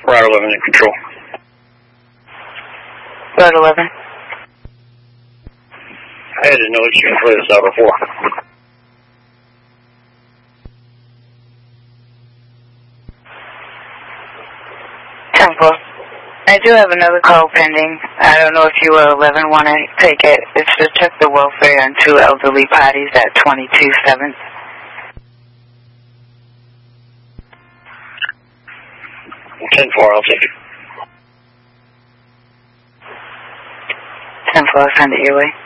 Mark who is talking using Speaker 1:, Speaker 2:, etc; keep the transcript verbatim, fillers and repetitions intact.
Speaker 1: Route eleven in control.
Speaker 2: Route eleven.
Speaker 1: I had to know that you played this out before.
Speaker 2: ten four. I do have another call pending. I don't know if you or eleven want to take it. It's to check the welfare on two elderly parties at twenty-two seventh.
Speaker 1: ten four, I'll take it.
Speaker 2: ten four, I'll send it your way.